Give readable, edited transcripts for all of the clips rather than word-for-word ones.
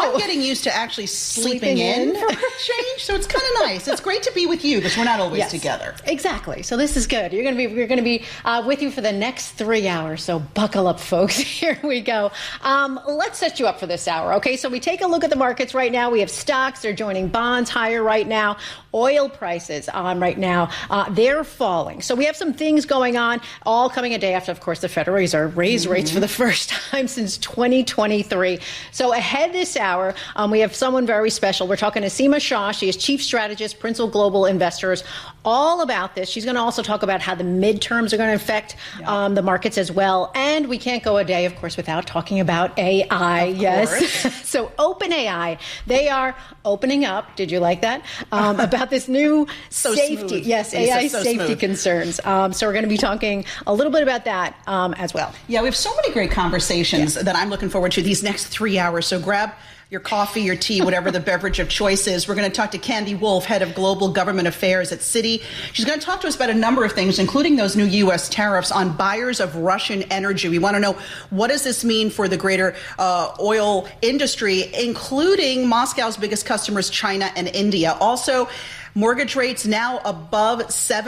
I'm getting used to actually sleeping in for a change, so it's kind of nice. It's great to be with you because we're not always together. Exactly. So this is good. We're going to be with you for the next 3 hours. So buckle up, folks. Here we go. Let's set you up for this hour. Okay. So we take a look at the markets right now. We have stocks. They're joining bonds higher right now. Oil prices right now, they're falling. So we have some things going on, all coming a day after, of course, the Federal Reserve raised rates for the first time since 2023. So ahead this hour, we have someone very special. We're talking to Seema Shah. She is Chief Strategist, Principal Global Investors, all about this. She's going to also talk about how the midterms are going to affect the markets as well. And we can't go a day, of course, without talking about AI. Yes. So OpenAI, they are opening up. Did you like that? About this new safety. Smooth. Yes, AI safety concerns. So we're going to be talking a little bit about that as well. Yeah, we have so many great conversations that I'm looking forward to these next 3 hours. So grab your coffee, your tea, whatever the beverage of choice is. We're going to talk to Candy Wolf, Head of Global Government Affairs at Citi. She's going to talk to us about a number of things, including those new U.S. tariffs on buyers of Russian energy. We want to know, what does this mean for the greater oil industry, including Moscow's biggest customers, China and India. Also, mortgage rates now above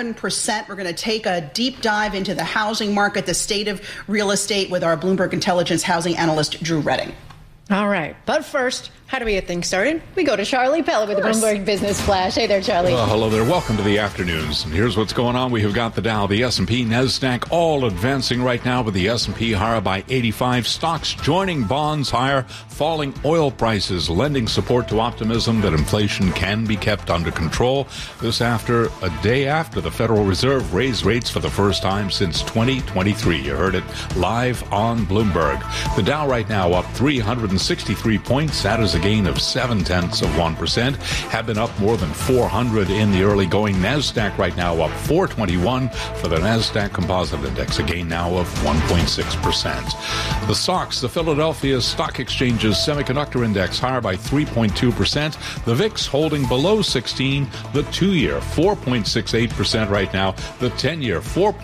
7%. We're going to take a deep dive into the housing market, the state of real estate, with our Bloomberg Intelligence housing analyst, Drew Redding. All right. But first, how do we get things started? We go to Charlie Pella with the Bloomberg Business Flash. Hey there, Charlie. Well, hello there. Welcome to the afternoons. And here's what's going on. We have got the Dow, the S&P, NASDAQ all advancing right now, with the S&P higher by 85. Stocks joining bonds higher. Falling oil prices lending support to optimism that inflation can be kept under control. This after a day after the Federal Reserve raised rates for the first time since 2023. You heard it live on Bloomberg. The Dow right now up 363 points. That is a gain of 0.7%. Have been up more than 400 in the early going. NASDAQ right now up 421 for the NASDAQ Composite Index, a gain now of 1.6%. The SOX, the Philadelphia Stock Exchange's Semiconductor Index, higher by 3.2%. The VIX holding below 16. The 2-year 4.68% right now. The 10-year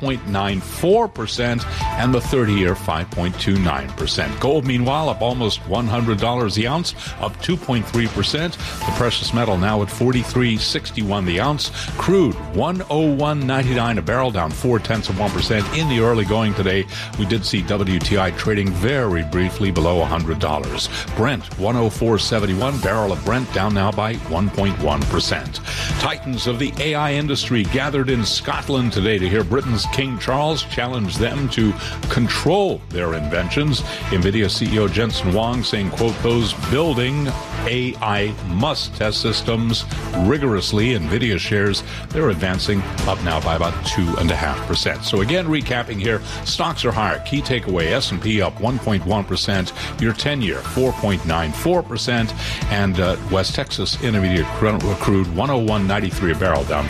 4.94%, and the 30-year 5.29%. Gold, meanwhile, up almost $100 the ounce, up 2.3%. The precious metal now at $43.61 the ounce. Crude $101.99 a barrel, down 0.4% in the early going today. We did see WTI trading very briefly below $100. Brent $104.71, barrel of Brent down now by 1.1%. Titans of the AI industry gathered in Scotland today to hear Britain's King Charles challenge them to control their inventions. NVIDIA CEO Jensen Huang saying, quote, those building AI must test systems rigorously. NVIDIA shares, they're advancing up now by about 2.5%. So again, recapping here, stocks are higher. Key takeaway, S&P up 1.1%, your 10-year 4.94%, and West Texas Intermediate crude 101.93 a barrel, down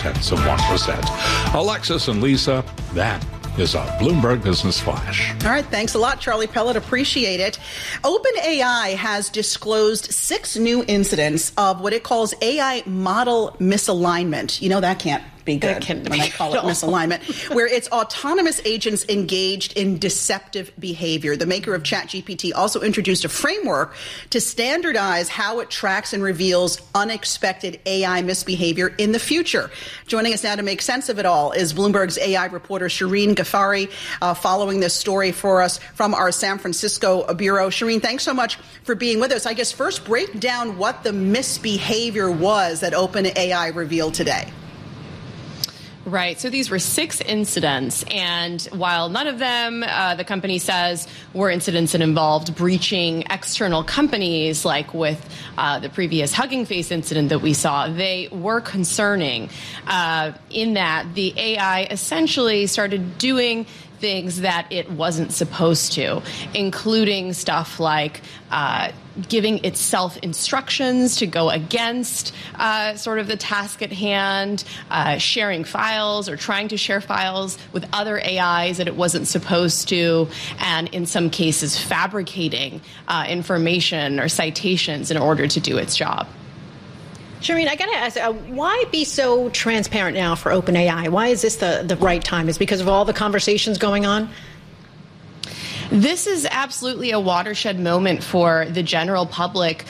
0.5%. Alexis and Lisa, that is a Bloomberg Business Flash. All right. Thanks a lot, Charlie Pellet. Appreciate it. OpenAI has disclosed 6 new incidents of what it calls AI model misalignment. You know, that can't be good when I call it misalignment, where its autonomous agents engaged in deceptive behavior. The maker of ChatGPT also introduced a framework to standardize how it tracks and reveals unexpected AI misbehavior in the future. Joining us now to make sense of it all is Bloomberg's AI reporter Shireen Ghaffari, following this story for us from our San Francisco bureau. Shireen, thanks so much for being with us. I guess first break down what the misbehavior was that OpenAI revealed today. Right. So these were 6 incidents. And while none of them, the company says, were incidents that involved breaching external companies, like with the previous Hugging Face incident that we saw, they were concerning in that the AI essentially started doing things that it wasn't supposed to, including stuff like giving itself instructions to go against sort of the task at hand, sharing files or trying to share files with other AIs that it wasn't supposed to, and in some cases fabricating information or citations in order to do its job. Shireen, I got to ask, why be so transparent now for OpenAI? Why is this the right time? Is it because of all the conversations going on? This is absolutely a watershed moment for the general public